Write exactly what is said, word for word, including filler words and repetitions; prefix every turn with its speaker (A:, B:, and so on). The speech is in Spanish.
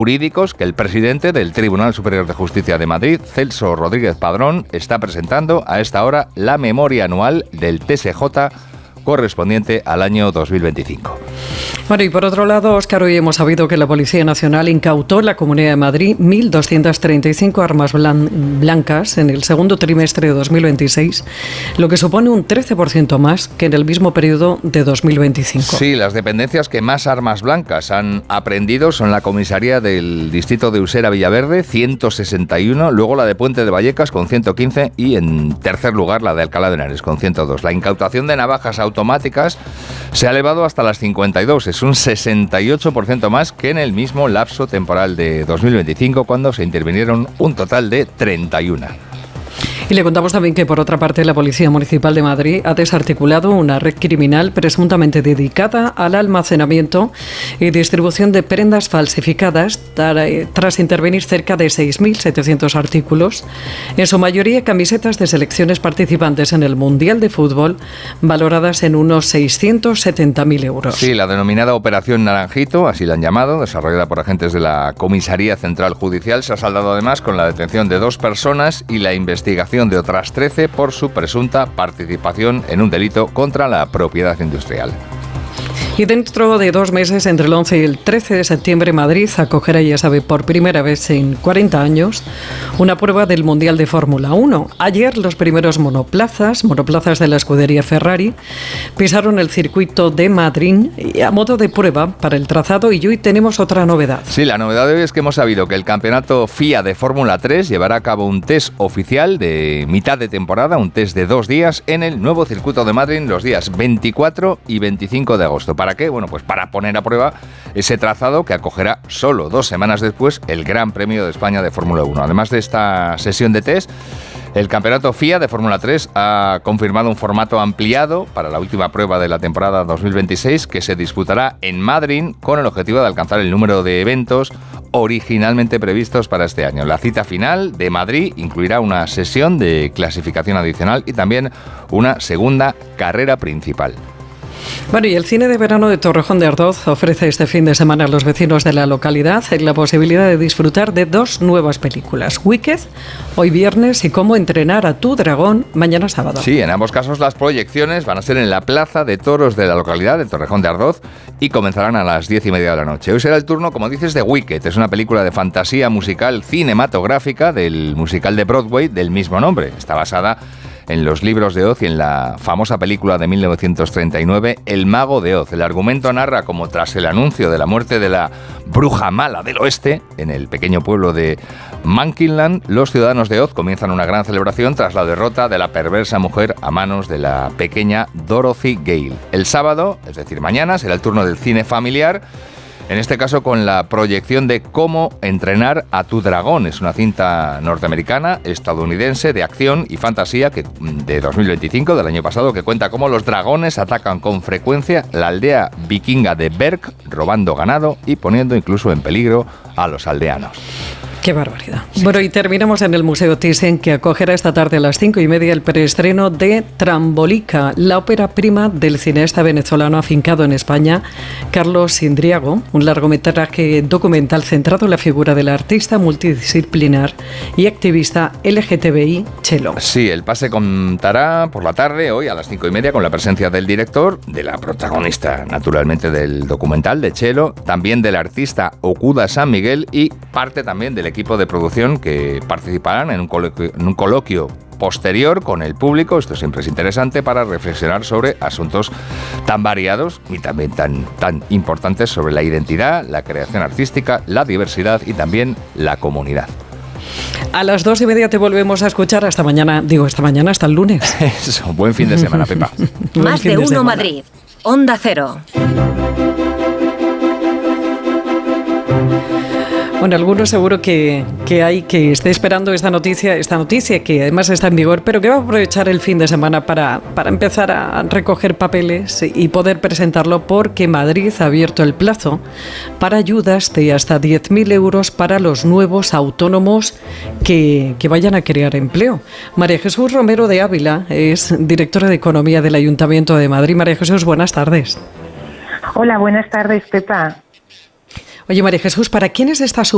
A: jurídicos que el presidente del Tribunal Superior de Justicia de Madrid, Celso Rodríguez Padrón, está presentando a esta hora la memoria anual del T S J correspondiente al año dos mil veinticinco.
B: Bueno, y por otro lado, Óscar, hoy hemos sabido que la Policía Nacional incautó en la Comunidad de Madrid mil doscientas treinta y cinco armas blan- blancas en el segundo trimestre de dos mil veintiséis, lo que supone un trece por ciento más que en el mismo periodo de dos mil veinticinco.
A: Sí, las dependencias que más armas blancas han aprehendido son la comisaría del distrito de Usera Villaverde, ciento sesenta y uno, luego la de Puente de Vallecas con ciento quince y en tercer lugar la de Alcalá de Henares con ciento dos. La incautación de navajas automáticas se ha elevado hasta las cincuenta y dos, es un sesenta y ocho por ciento más que en el mismo lapso temporal de dos mil veinticinco, cuando se intervinieron un total de treinta y uno.
B: Y le contamos también que, por otra parte, la Policía Municipal de Madrid ha desarticulado una red criminal presuntamente dedicada al almacenamiento y distribución de prendas falsificadas tras intervenir cerca de seis mil setecientos artículos, en su mayoría camisetas de selecciones participantes en el Mundial de Fútbol, valoradas en unos seiscientos setenta mil euros.
A: Sí, la denominada Operación Naranjito, así la han llamado, desarrollada por agentes de la Comisaría Central Judicial, se ha saldado además con la detención de dos personas y la investigación de otras trece por su presunta participación en un delito contra la propiedad industrial.
B: Y dentro de dos meses, entre el once y el trece de septiembre, Madrid acogerá, ya sabe, por primera vez en cuarenta años, una prueba del Mundial de Fórmula uno. Ayer los primeros monoplazas, monoplazas de la escudería Ferrari, pisaron el circuito de Madrid a modo de prueba para el trazado, y hoy tenemos otra novedad.
A: Sí, la novedad de hoy es que hemos sabido que el campeonato F I A de Fórmula tres llevará a cabo un test oficial de mitad de temporada, un test de dos días en el nuevo circuito de Madrid los días veinticuatro y veinticinco de agosto. ¿Para qué? Bueno, pues para poner a prueba ese trazado que acogerá solo dos semanas después el Gran Premio de España de Fórmula uno. Además de esta sesión de test, el campeonato F I A de Fórmula tres ha confirmado un formato ampliado para la última prueba de la temporada dos mil veintiséis, que se disputará en Madrid con el objetivo de alcanzar el número de eventos originalmente previstos para este año. La cita final de Madrid incluirá una sesión de clasificación adicional y también una segunda carrera principal.
B: Bueno, y el cine de verano de Torrejón de Ardoz ofrece este fin de semana a los vecinos de la localidad la posibilidad de disfrutar de dos nuevas películas: Wicked, hoy viernes, y Cómo entrenar a tu dragón, mañana sábado.
A: Sí, en ambos casos las proyecciones van a ser en la Plaza de Toros de la localidad de Torrejón de Ardoz y comenzarán a las diez y media de la noche. Hoy será el turno, como dices, de Wicked. Es una película de fantasía musical cinematográfica del musical de Broadway del mismo nombre. Está basada en los libros de Oz y en la famosa película de mil novecientos treinta y nueve, El Mago de Oz. El argumento narra cómo, tras el anuncio de la muerte de la bruja mala del oeste, en el pequeño pueblo de Monkeyland, los ciudadanos de Oz comienzan una gran celebración tras la derrota de la perversa mujer a manos de la pequeña Dorothy Gale. El sábado, es decir, mañana, será el turno del cine familiar, en este caso con la proyección de Cómo entrenar a tu dragón. Es una cinta norteamericana, estadounidense, de acción y fantasía que, de dos mil veinticinco, del año pasado, que cuenta cómo los dragones atacan con frecuencia la aldea vikinga de Berg, robando ganado y poniendo incluso en peligro a los aldeanos.
B: ¡Qué barbaridad! Sí. Bueno, y terminamos en el Museo Thyssen, que acogerá esta tarde a las cinco y media el preestreno de Trambolica, la ópera prima del cineasta venezolano afincado en España, Carlos Indriago, un largometraje documental centrado en la figura del artista multidisciplinar y activista L G T B I, Chelo.
A: Sí, el pase contará por la tarde, hoy a las cinco y media, con la presencia del director, de la protagonista, naturalmente, del documental, de Chelo, también del artista Okuda San Miguel y parte también del equipo de producción, que participarán en un coloquio, en un coloquio posterior con el público. Esto siempre es interesante para reflexionar sobre asuntos tan variados y también tan, tan importantes sobre la identidad, la creación artística, la diversidad y también la comunidad.
B: A las dos y media te volvemos a escuchar. Hasta mañana, digo, hasta mañana, hasta el lunes.
A: Eso, buen fin de semana, Pepa.
C: Más de uno Madrid, Onda Cero.
B: Bueno, algunos seguro que, que hay que esté esperando esta noticia, esta noticia que además está en vigor, pero que va a aprovechar el fin de semana para, para empezar a recoger papeles y poder presentarlo, porque Madrid ha abierto el plazo para ayudas de hasta diez mil euros para los nuevos autónomos que, que vayan a crear empleo. María Jesús Romero de Ávila es directora de Economía del Ayuntamiento de Madrid. María Jesús, buenas tardes.
D: Hola, buenas tardes, Pepa.
B: Oye, María Jesús, ¿para quién es esta subvención?